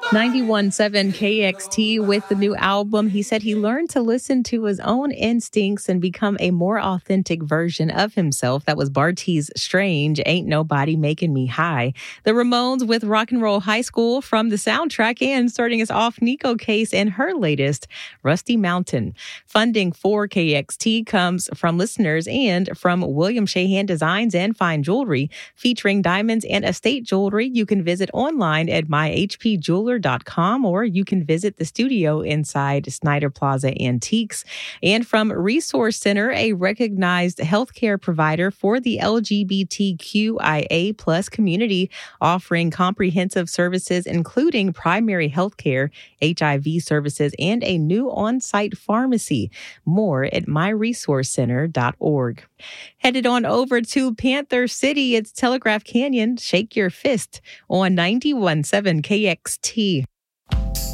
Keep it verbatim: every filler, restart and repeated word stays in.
ninety-one point seven K X T with the new album. He said he learned to listen to his own instincts and become a more authentic version of himself. That was Bartees Strange, Ain't Nobody Making Me High. The Ramones with Rock and Roll High School from the soundtrack, and starting us off, Nico Case and her latest, Rusty Mountain. Funding for K X T comes from listeners and from William Shahan Designs and Fine Jewelry, featuring diamonds and estate jewelry. You can visit online at my h p jeweler dot com, or you can visit the studio inside Snyder Plaza Antiques. And from Resource Center, a recognized healthcare provider for the L G B T Q I A plus community, offering comprehensive services including primary healthcare, H I V services, and a new on-site pharmacy. More at my resource center dot org. Headed on over to Panther City, it's Telegraph Canyon, Shake Your Fist on ninety-one point seven K X T.